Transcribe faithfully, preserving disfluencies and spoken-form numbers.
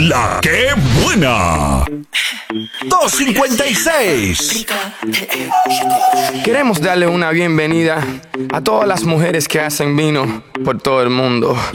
La que buena. dos cincuenta y seis. Queremos darle una bienvenida a todas las mujeres que hacen vino por todo el mundo.